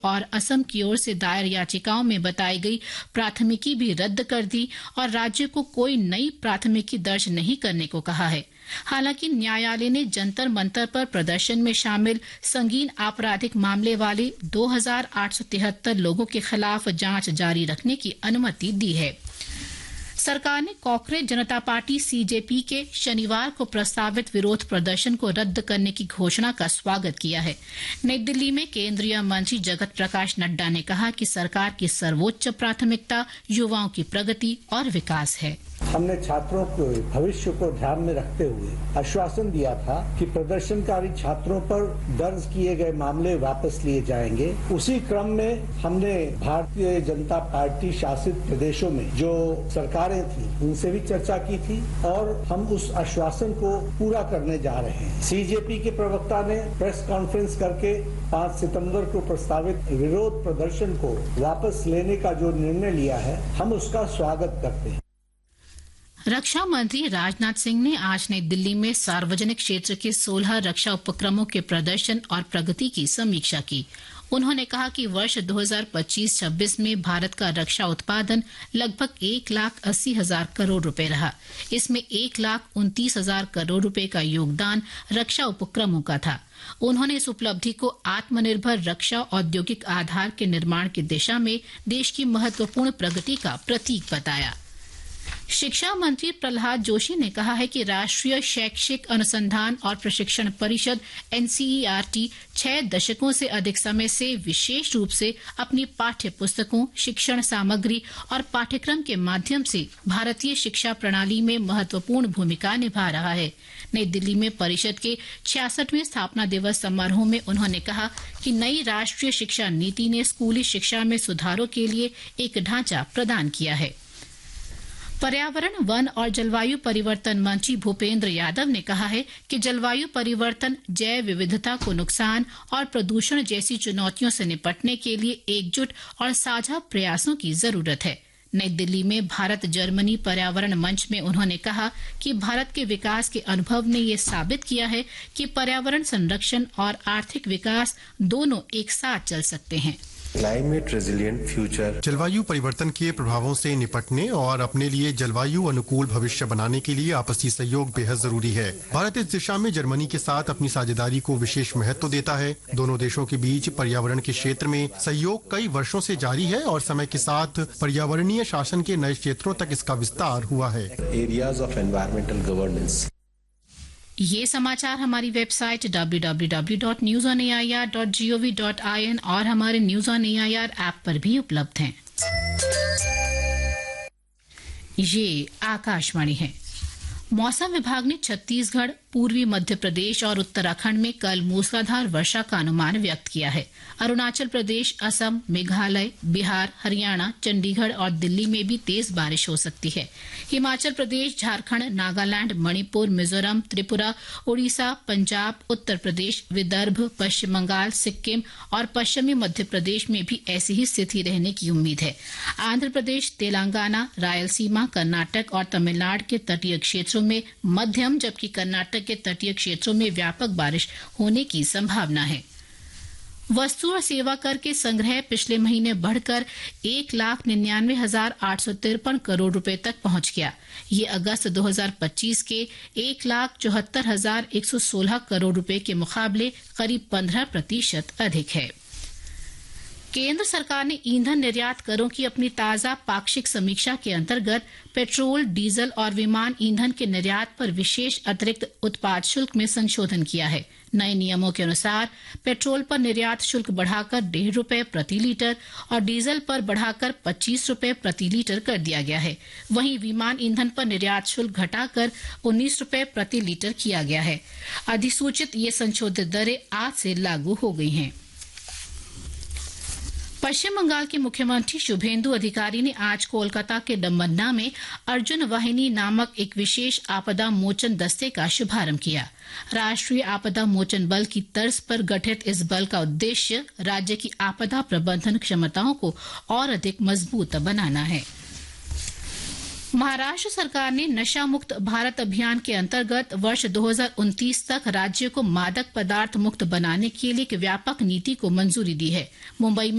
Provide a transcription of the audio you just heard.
और असम की ओर से दायर याचिकाओं में बताई गई प्राथमिकी भी रद्द कर दी और राज्य को कोई नई प्राथमिकी दर्ज नहीं करने को कहा है। हालांकि न्यायालय ने जंतर मंतर पर प्रदर्शन में शामिल संगीन आपराधिक मामले वाले 2873 लोगों के खिलाफ जांच जारी रखने की अनुमति दी है। सरकार ने कांग्रेस जनता पार्टी सीजेपी के शनिवार को प्रस्तावित विरोध प्रदर्शन को रद्द करने की घोषणा का स्वागत किया है। नई दिल्ली में केंद्रीय मंत्री जगत प्रकाश नड्डा ने कहा कि सरकार की सर्वोच्च प्राथमिकता युवाओं की प्रगति और विकास है। हमने छात्रों के भविष्य को ध्यान में रखते हुए आश्वासन दिया था कि प्रदर्शनकारी छात्रों पर दर्ज किए गए मामले वापस लिए जाएंगे। उसी क्रम में हमने भारतीय जनता पार्टी शासित प्रदेशों में जो सरकारें थी उनसे भी चर्चा की थी और हम उस आश्वासन को पूरा करने जा रहे हैं। सीजेपी के प्रवक्ता ने प्रेस कॉन्फ्रेंस करके 5 सितंबर को प्रस्तावित विरोध प्रदर्शन को वापस लेने का जो निर्णय लिया है, हम उसका स्वागत करते हैं। रक्षा मंत्री राजनाथ सिंह ने आज नई दिल्ली में सार्वजनिक क्षेत्र के 16 रक्षा उपक्रमों के प्रदर्शन और प्रगति की समीक्षा की। उन्होंने कहा कि वर्ष 2025-26 में भारत का रक्षा उत्पादन लगभग 1,80,000 करोड़ रुपए रहा। इसमें 1,29,000 करोड़ रुपए का योगदान रक्षा उपक्रमों का था। उन्होंने इस उपलब्धि को आत्मनिर्भर रक्षा औद्योगिक आधार के निर्माण की दिशा में देश की महत्वपूर्ण प्रगति का प्रतीक बताया। शिक्षा मंत्री प्रहलाद जोशी ने कहा है कि राष्ट्रीय शैक्षिक अनुसंधान और प्रशिक्षण परिषद एनसीईआरटी 6 दशकों से अधिक समय से विशेष रूप से अपनी पाठ्य पुस्तकों, शिक्षण सामग्री और पाठ्यक्रम के माध्यम से भारतीय शिक्षा प्रणाली में महत्वपूर्ण भूमिका निभा रहा है। नई दिल्ली में परिषद के 66वें स्थापना दिवस समारोह में उन्होंने कहा कि नई राष्ट्रीय शिक्षा नीति ने स्कूली शिक्षा में सुधारों के लिए एक ढांचा प्रदान किया है। पर्यावरण, वन और जलवायु परिवर्तन मंत्री भूपेंद्र यादव ने कहा है कि जलवायु परिवर्तन, जैव विविधता को नुकसान और प्रदूषण जैसी चुनौतियों से निपटने के लिए एकजुट और साझा प्रयासों की जरूरत है। नई दिल्ली में भारत जर्मनी पर्यावरण मंच में उन्होंने कहा कि भारत के विकास के अनुभव ने ये साबित किया है कि पर्यावरण संरक्षण और आर्थिक विकास दोनों एक साथ चल सकते हैं। क्लाइमेट रेजिलिएंट फ्यूचर, जलवायु परिवर्तन के प्रभावों से निपटने और अपने लिए जलवायु अनुकूल भविष्य बनाने के लिए आपसी सहयोग बेहद जरूरी है। भारत इस दिशा में जर्मनी के साथ अपनी साझेदारी को विशेष महत्व देता है। दोनों देशों के बीच पर्यावरण के क्षेत्र में सहयोग कई वर्षों से जारी है और समय के साथ पर्यावरणीय शासन के नए क्षेत्रों तक इसका विस्तार हुआ है। Areas of environmental governance. ये समाचार हमारी वेबसाइट www.newsonair.gov.in और हमारे न्यूज ऑन एआईआर ऐप पर भी उपलब्ध हैं। ये आकाशवाणी है। मौसम विभाग ने छत्तीसगढ़, पूर्वी मध्य प्रदेश और उत्तराखंड में कल मूसलाधार वर्षा का अनुमान व्यक्त किया है। अरुणाचल प्रदेश, असम, मेघालय, बिहार, हरियाणा, चंडीगढ़ और दिल्ली में भी तेज बारिश हो सकती है। हिमाचल प्रदेश, झारखंड, नागालैंड, मणिपुर, मिजोरम, त्रिपुरा, ओडिशा, पंजाब, उत्तर प्रदेश, विदर्भ, पश्चिम बंगाल, सिक्किम और पश्चिमी मध्य प्रदेश में भी ऐसी ही स्थिति रहने की उम्मीद है। आंध्र प्रदेश, तेलंगाना, रायलसीमा, कर्नाटक और तमिलनाडु के तटीय क्षेत्रों में मध्यम जबकि कर्नाटक के तटीय क्षेत्रों में व्यापक बारिश होने की संभावना है। वस्तु और सेवा कर के संग्रह पिछले महीने बढ़कर 1,99,853 करोड़ रुपए तक पहुंच गया। ये अगस्त 2025 के 1,74,116 करोड़ रुपए के मुकाबले करीब 15% अधिक है। केंद्र सरकार ने ईंधन निर्यात करों की अपनी ताजा पाक्षिक समीक्षा के अंतर्गत पेट्रोल, डीजल और विमान ईंधन के निर्यात पर विशेष अतिरिक्त उत्पाद शुल्क में संशोधन किया है। नए नियमों के अनुसार पेट्रोल पर निर्यात शुल्क बढ़ाकर 1.5 रुपए प्रति लीटर और डीजल पर बढ़ाकर 25 रुपए प्रति लीटर कर दिया गया है। वहीं विमान ईंधन पर निर्यात शुल्क घटाकर 19 रुपए प्रति लीटर किया गया है। अधिसूचित ये संशोधित दरें आज से लागू हो गई हैं। पश्चिम बंगाल के मुख्यमंत्री शुभेंदु अधिकारी ने आज कोलकाता के डम्बन्ना में अर्जुन वाहिनी नामक एक विशेष आपदा मोचन दस्ते का शुभारंभ किया। राष्ट्रीय आपदा मोचन बल की तर्ज पर गठित इस बल का उद्देश्य राज्य की आपदा प्रबंधन क्षमताओं को और अधिक मजबूत बनाना है। महाराष्ट्र सरकार ने नशा मुक्त भारत अभियान के अंतर्गत वर्ष 2029 तक राज्य को मादक पदार्थ मुक्त बनाने के लिए एक व्यापक नीति को मंजूरी दी है। मुंबई